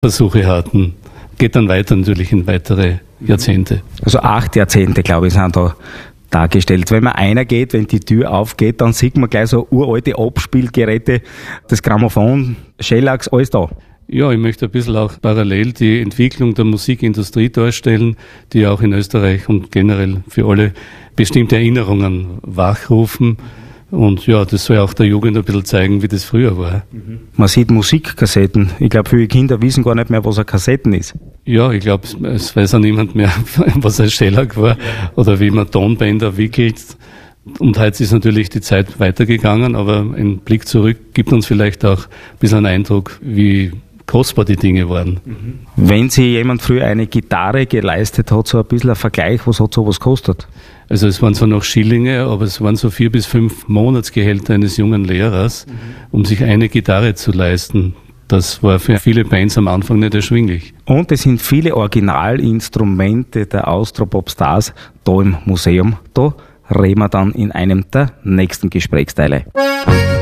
Versuche hatten. Geht dann weiter natürlich in weitere Jahrzehnte. Also 8 Jahrzehnte, glaube ich, sind da dargestellt. Wenn man einer geht, wenn die Tür aufgeht, dann sieht man gleich so uralte Abspielgeräte, das Grammophon, Shellacks, alles da. Ja, ich möchte ein bisschen auch parallel die Entwicklung der Musikindustrie darstellen, die auch in Österreich und generell für alle bestimmte Erinnerungen wachrufen. Und ja, das soll auch der Jugend ein bisschen zeigen, wie das früher war. Man sieht Musikkassetten. Ich glaube, viele Kinder wissen gar nicht mehr, was eine Kassetten ist. Ja, ich glaube, es weiß auch niemand mehr, was ein Shellac war oder wie man Tonbänder wickelt. Und heute ist natürlich die Zeit weitergegangen, aber ein Blick zurück gibt uns vielleicht auch ein bisschen einen Eindruck, wie kostbar die Dinge waren. Wenn sich jemand früher eine Gitarre geleistet hat, so ein bisschen ein Vergleich, was hat sowas gekostet? Also es waren zwar noch Schillinge, aber es waren so 4 bis 5 Monatsgehälter eines jungen Lehrers, um sich eine Gitarre zu leisten. Das war für viele Bands am Anfang nicht erschwinglich. Und es sind viele Originalinstrumente der Austropop-Stars da im Museum. Da reden wir dann in einem der nächsten Gesprächsteile.